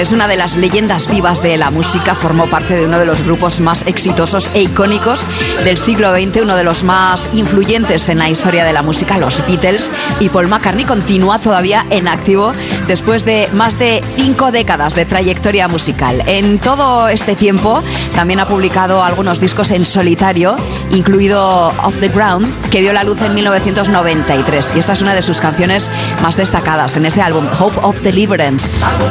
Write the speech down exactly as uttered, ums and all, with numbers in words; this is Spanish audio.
Es una de las leyendas vivas de la música, formó parte de uno de los grupos más exitosos e icónicos del siglo veinte, uno de los más influyentes en la historia de la música, los Beatles, y Paul McCartney continúa todavía en activo después de más de cinco décadas de trayectoria musical. En todo este tiempo también ha publicado algunos discos en solitario, incluido Off the Ground, que vio la luz en mil novecientos noventa y tres, y esta es una de sus canciones más destacadas en ese álbum, Hope of Deliverance.